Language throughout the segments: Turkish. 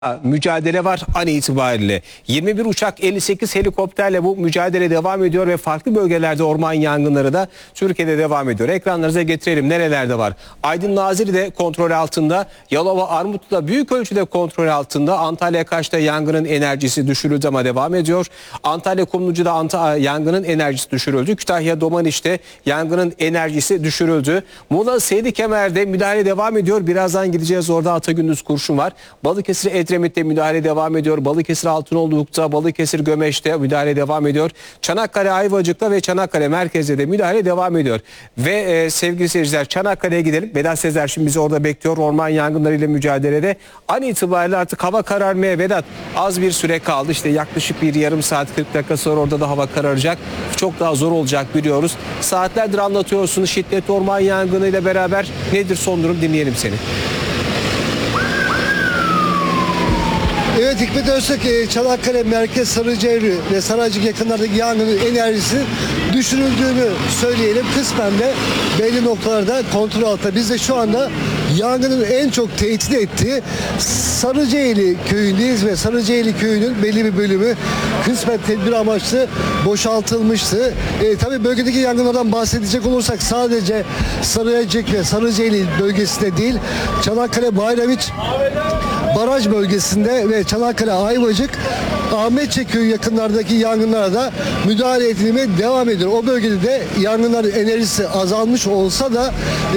mücadele var an itibariyle. 21 uçak 58 helikopterle bu mücadele devam ediyor ve farklı bölgelerde orman yangınları da Türkiye'de devam ediyor. Ekranlarınıza getirelim nerelerde var. Aydın Nazilli de kontrol altında. Yalova Armutlu da büyük ölçüde kontrol altında. Antalya Kaş'ta yangının enerjisi düşürüldü ama devam ediyor. Antalya Kumlucu'da yangının enerjisi düşürüldü. Kütahya Domaniş'te yangının enerjisi düşürüldü. Muğla Seydikemer'de müdahale devam ediyor. Birazdan gideceğiz, orada Atagündüz kurşun var. Balıkesir Edremit'te müdahale devam ediyor. Balıkesir Altınoluk'ta, Balıkesir Gömeç'te müdahale devam ediyor. Çanakkale Ayvacık'ta ve Çanakkale Merkez'de de müdahale devam ediyor. Ve sevgili seyirciler, Çanakkale'ye gidelim. Vedat Sezer şimdi bizi orada bekliyor. Orman yangınlarıyla mücadelede. An itibariyle artık hava kararmaya Vedat az bir süre kaldı. İşte yaklaşık bir yarım saat 40 dakika sonra orada da hava kararacak. Çok daha zor olacak biliyoruz. Saatlerdir anlatıyorsunuz şiddetli orman yangınıyla beraber. Nedir son durum, dinleyelim seni. Evet Hikmet Öztürk, Çanakkale Merkez, Sarıcıevli ve Saraycık yakınlardaki yangının enerjisi düşürüldüğünü söyleyelim. Kısmen de belli noktalarda kontrol altında. Biz de şu anda yangının en çok tehdit ettiği Sarıcıevli köyündeyiz ve Sarıcıevli köyünün belli bir bölümü kısmen tedbir amaçlı boşaltılmıştı. Tabii bölgedeki yangınlardan bahsedecek olursak sadece Saraycık ve Sarıcıevli bölgesinde değil, Çanakkale Bayramiç baraj bölgesinde ve Çanakkale Ayvacık, Ahmetçe köyü yakınlardaki yangınlara da müdahale edilmeye devam ediyor. O bölgede de yangınların enerjisi azalmış olsa da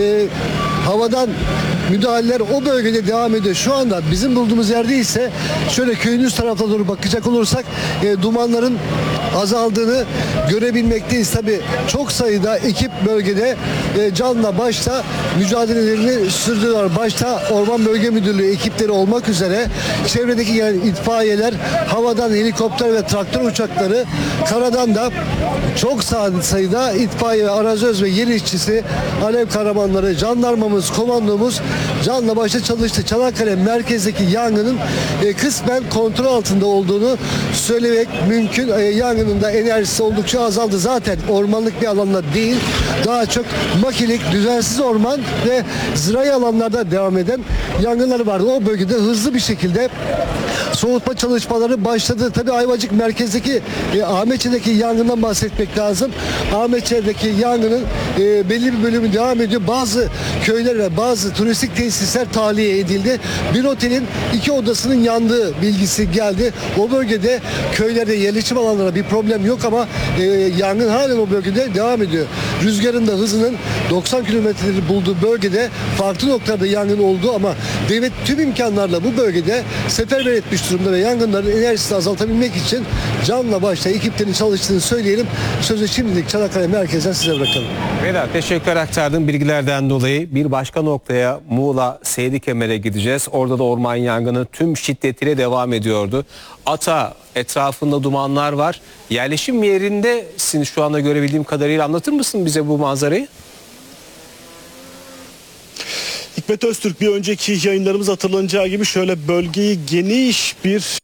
havadan müdahaleler o bölgede devam ediyor. Şu anda bizim bulduğumuz yerde ise şöyle köyün üst tarafına doğru bakacak olursak dumanların azaldığını görebilmekteyiz. Tabii çok sayıda ekip bölgede canla başla mücadelelerini sürdürüyorlar. Başta Orman Bölge Müdürlüğü ekipleri olmak üzere çevredeki yani itfaiyeler, havadan helikopter ve traktör uçakları, karadan da çok sayıda itfaiye, arazöz ve yer işçisi, alev kahramanları, jandarmamız, komandomuz canla başla çalıştı. Çanakkale merkezdeki yangının kısmen kontrol altında olduğunu söylemek mümkün. Yangının da enerjisi oldukça azaldı. Zaten ormanlık bir alanda değil, daha çok makilik, düzensiz orman ve zirai alanlarda devam eden yangınlar vardı. O bölgede hızlı bir şekilde soğutma çalışmaları başladı. Tabii Ayvacık merkezdeki Ahmetçe'deki yangından bahsetmek lazım. Ahmetçe'deki yangının belli bir bölümü devam ediyor. Bazı köyler ve bazı turistik tesisler tahliye edildi. Bir otelin 2 odasının yandığı bilgisi geldi. O bölgede köylerde yerleşim alanlarına bir problem yok ama yangın halen o bölgede devam ediyor. Rüzgarın da hızının 90 kilometreleri bulduğu bölgede farklı noktalarda yangın oldu ama devlet tüm imkanlarla bu bölgede seferber etmiş durumda ve yangınların enerjisini azaltabilmek için canla başla ekiplerin çalıştığını söyleyelim. Sözü şimdilik Çanakkale Merkez'den size bırakalım. Vedat, teşekkür aktardığım bilgilerden dolayı. Bir başka noktaya, Muğla Seydikemer'e gideceğiz. Orada da orman yangını tüm şiddetiyle devam ediyordu. Ata etrafında dumanlar var. Yerleşim yerindesin şu anda görebildiğim kadarıyla. Anlatır mısın bize bu manzarayı? Hikmet Öztürk, bir önceki yayınlarımız hatırlanacağı gibi şöyle bölgeyi geniş bir...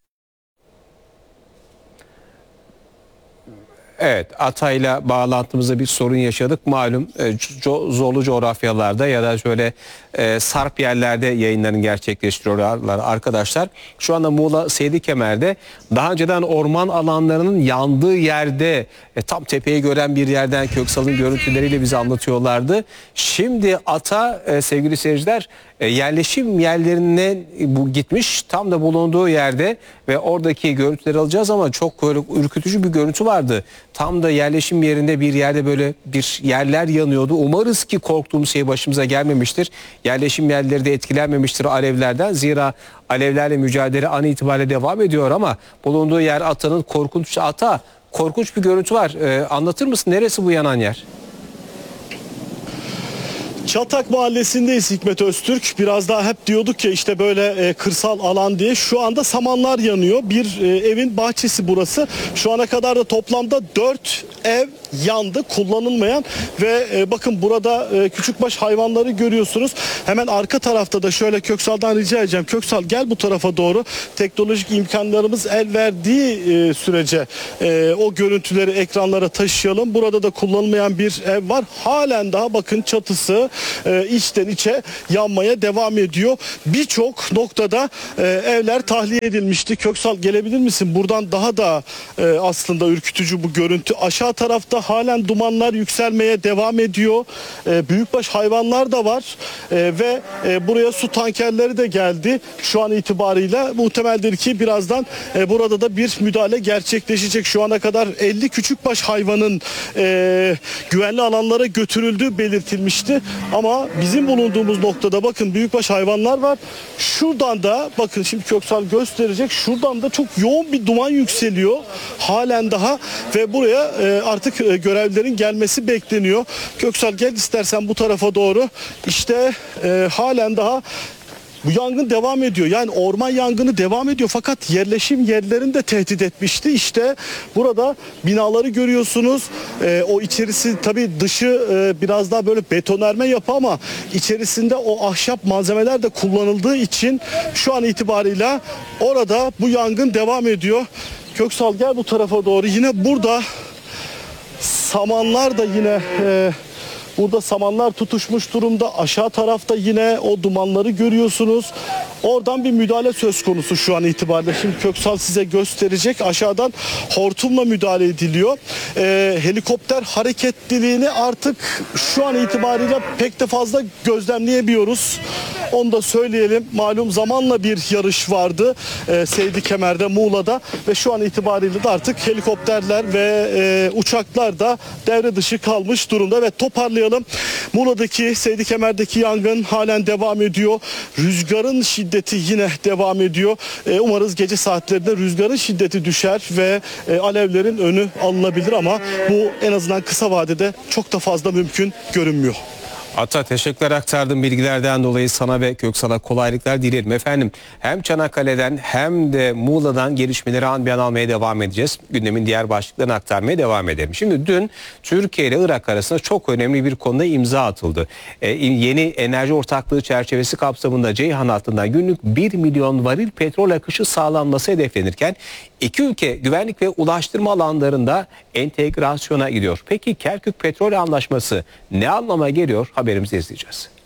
Evet, Atay'la bağlantımızda bir sorun yaşadık. Malum zorlu coğrafyalarda ya da şöyle sarp yerlerde yayınlarını gerçekleştiriyorlar arkadaşlar. Şu anda Muğla Seydikemer'de daha önceden orman alanlarının yandığı yerde tam tepeyi gören bir yerden Köksal'ın görüntüleriyle bize anlatıyorlardı. Şimdi Ata sevgili seyirciler yerleşim yerlerine gitmiş, tam da bulunduğu yerde ve oradaki görüntüleri alacağız ama çok böyle ürkütücü bir görüntü vardı. Tam da yerleşim yerinde bir yerde böyle bir yerler yanıyordu. Umarız ki korktuğumuz şey başımıza gelmemiştir. Yerleşim yerleri de etkilenmemiştir alevlerden. Zira alevlerle mücadele an itibariyle devam ediyor ama bulunduğu yer Ata'nın korkunç bir görüntü var. Anlatır mısın? Neresi bu yanan yer? Çatak Mahallesi'ndeyiz Hikmet Öztürk. Biraz daha hep diyorduk ya işte böyle kırsal alan diye. Şu anda samanlar yanıyor. Bir evin bahçesi burası. Şu ana kadar da toplamda 4 ev yandı, kullanılmayan ve bakın burada küçükbaş hayvanları görüyorsunuz. Hemen arka tarafta da şöyle Köksal'dan rica edeceğim. Köksal, gel bu tarafa doğru. Teknolojik imkanlarımız el verdiği sürece o görüntüleri ekranlara taşıyalım. Burada da kullanılmayan bir ev var. Halen daha bakın çatısı içten içe yanmaya devam ediyor. Birçok noktada evler tahliye edilmişti. Köksal, gelebilir misin? Buradan daha da aslında ürkütücü bu görüntü. Aşağı tarafta halen dumanlar yükselmeye devam ediyor. Büyükbaş hayvanlar da var ve buraya su tankerleri de geldi. Şu an itibarıyla muhtemeldir ki birazdan burada da bir müdahale gerçekleşecek. Şu ana kadar 50 küçükbaş hayvanın güvenli alanlara götürüldüğü belirtilmişti. Ama bizim bulunduğumuz noktada bakın büyükbaş hayvanlar var. Şuradan da bakın, şimdi Köksal gösterecek. Şuradan da çok yoğun bir duman yükseliyor. Halen daha ve buraya artık görevlilerin gelmesi bekleniyor. Köksal, gel istersen bu tarafa doğru. İşte halen daha bu yangın devam ediyor. Yani orman yangını devam ediyor fakat yerleşim yerlerini de tehdit etmişti. İşte burada binaları görüyorsunuz. O içerisi tabii dışı biraz daha böyle betonarme yapı ama içerisinde o ahşap malzemeler de kullanıldığı için şu an itibarıyla orada bu yangın devam ediyor. Köksal, gel bu tarafa doğru. Yine burada samanlar da yine burada samanlar tutuşmuş durumda. Aşağı tarafta yine o dumanları görüyorsunuz. Oradan bir müdahale söz konusu şu an itibariyle. Şimdi Köksal size gösterecek. Aşağıdan hortumla müdahale ediliyor. Helikopter hareketliliğini artık şu an itibariyle pek de fazla gözlemleyemiyoruz. Onu da söyleyelim. Malum zamanla bir yarış vardı Seydikemer'de, Muğla'da ve şu an itibariyle de artık helikopterler ve uçaklar da devre dışı kalmış durumda. Ve toparlayalım. Muğla'daki, Seydikemer'deki yangın halen devam ediyor. Rüzgarın şiddeti yine devam ediyor. Umarız gece saatlerinde rüzgarın şiddeti düşer ve alevlerin önü alınabilir ama bu en azından kısa vadede çok da fazla mümkün görünmüyor. Ata, teşekkürler aktardığım bilgilerden dolayı sana ve Köksal'a kolaylıklar dilerim. Efendim, hem Çanakkale'den hem de Muğla'dan gelişmeleri an bir an almaya devam edeceğiz. Gündemin diğer başlıklarını aktarmaya devam edelim. Şimdi dün Türkiye ile Irak arasında çok önemli bir konuda imza atıldı. Yeni enerji ortaklığı çerçevesi kapsamında Ceyhan hattından günlük 1 milyon varil petrol akışı sağlanması hedeflenirken iki ülke güvenlik ve ulaştırma alanlarında entegrasyona gidiyor. Peki Kerkük Petrol Anlaşması ne anlama geliyor? Haberimizi izleyeceğiz.